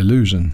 illusion.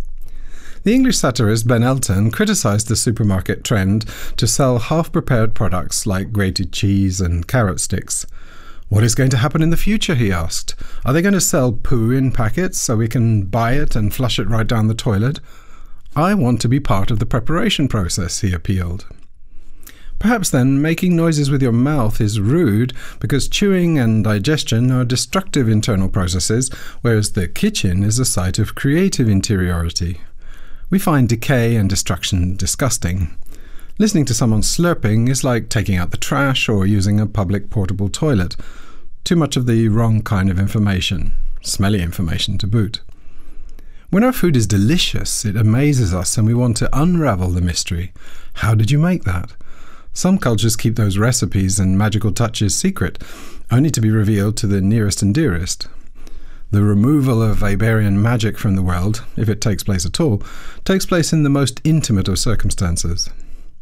The English satirist Ben Elton criticised the supermarket trend to sell half-prepared products like grated cheese and carrot sticks. What is going to happen in the future, he asked. Are they going to sell poo in packets so we can buy it and flush it right down the toilet? I want to be part of the preparation process, he appealed. Perhaps then making noises with your mouth is rude because chewing and digestion are destructive internal processes, whereas the kitchen is a site of creative interiority. We find decay and destruction disgusting. Listening to someone slurping is like taking out the trash or using a public portable toilet. Too much of the wrong kind of information, smelly information to boot. When our food is delicious, it amazes us and we want to unravel the mystery. How did you make that? Some cultures keep those recipes and magical touches secret, only to be revealed to the nearest and dearest. The removal of Iberian magic from the world, if it takes place at all, takes place in the most intimate of circumstances.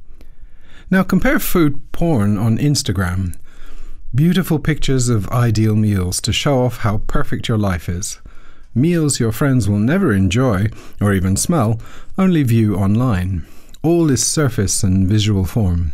Now compare food porn on Instagram. Beautiful pictures of ideal meals to show off how perfect your life is. Meals your friends will never enjoy, or even smell, only view online. All is surface and visual form.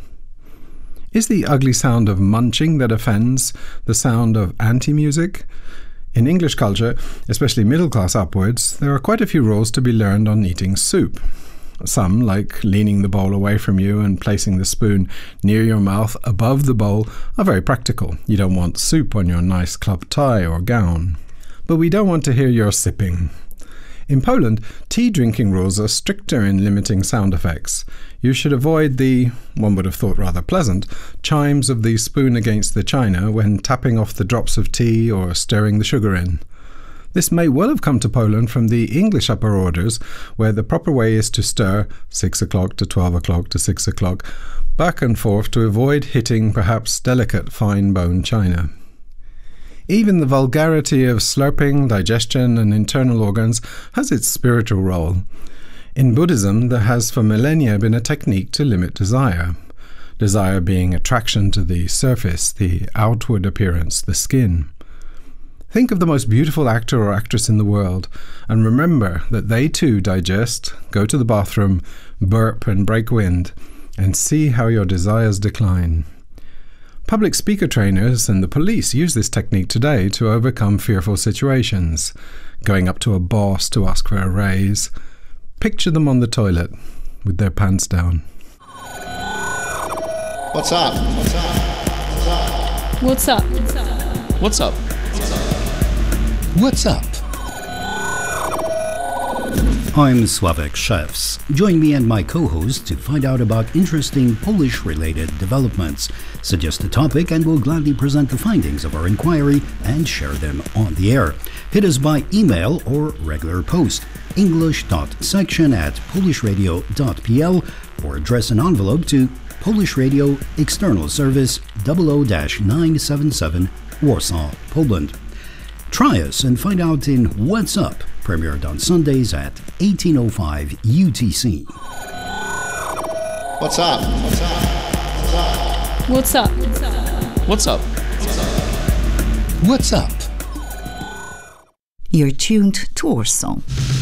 Is the ugly sound of munching that offends the sound of anti-music? In English culture, especially middle class upwards, there are quite a few rules to be learned on eating soup. Some, like leaning the bowl away from you and placing the spoon near your mouth above the bowl, are very practical. You don't want soup on your nice club tie or gown. But we don't want to hear your sipping. In Poland, tea drinking rules are stricter in limiting sound effects. You should avoid the, one would have thought rather pleasant, chimes of the spoon against the china when tapping off the drops of tea or stirring the sugar in. This may well have come to Poland from the English upper orders, where the proper way is to stir 6 o'clock to 12 o'clock to 6 o'clock, back and forth to avoid hitting perhaps delicate fine-bone china. Even the vulgarity of slurping, digestion, and internal organs has its spiritual role. In Buddhism, there has for millennia been a technique to limit desire. Desire being attraction to the surface, the outward appearance, the skin. Think of the most beautiful actor or actress in the world, and remember that they too digest, go to the bathroom, burp and break wind, and see how your desires decline. Public speaker trainers and the police use this technique today to overcome fearful situations. Going up to a boss to ask for a raise. Picture them on the toilet with their pants down. What's up? What's up? What's up? What's up? What's up? I'm Sławek Szewc. Join me and my co-host to find out about interesting Polish-related developments. Suggest a topic and we'll gladly present the findings of our inquiry and share them on the air. Hit us by email or regular post, english.section@polishradio.pl, or address an envelope to Polish Radio External Service 00-977 Warsaw, Poland. Try us and find out in What's Up, premiered on Sundays at 18:05 UTC. What's up? What's up? What's up? What's up? What's up? You're tuned to Warsaw.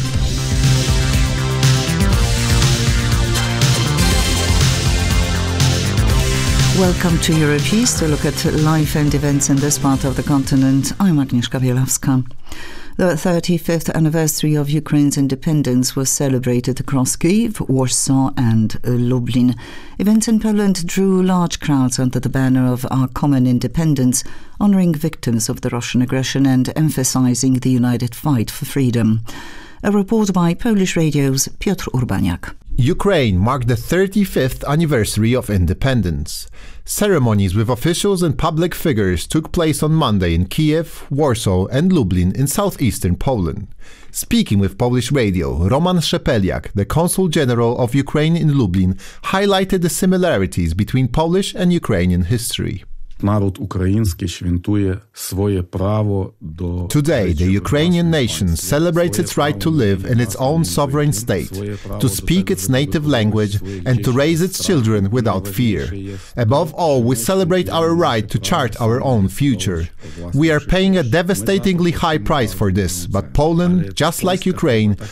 Welcome to Europeast, to look at life and events in this part of the continent. I'm Agnieszka Bielawska. The 35th anniversary of Ukraine's independence was celebrated across Kyiv, Warsaw and Lublin. Events in Poland drew large crowds under the banner of Our Common Independence, honouring victims of the Russian aggression and emphasising the united fight for freedom. A report by Polish Radio's Piotr Urbaniak. Ukraine marked the 35th anniversary of independence. Ceremonies with officials and public figures took place on Monday in Kiev, Warsaw and Lublin in southeastern Poland. Speaking with Polish Radio, Roman Szepeliak, the Consul General of Ukraine in Lublin, highlighted the similarities between Polish and Ukrainian history. Today, the Ukrainian nation celebrates its right to live in its own sovereign state, to speak its native language and to raise its children without fear. Above all, we celebrate our right to chart our own future. We are paying a devastatingly high price for this, but Poland, just like Ukraine,